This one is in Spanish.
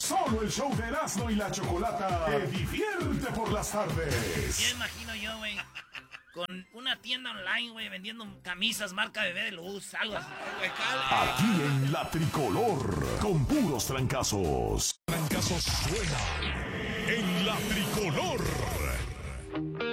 Solo el show de Erasmo y la Chocolata te divierte por las tardes. Ya imagino yo, güey, con una tienda online, güey, vendiendo camisas marca Bebé de Luz, algo así. Aquí en La Tricolor, con puros trancazos. Trancazos suena en La Tricolor.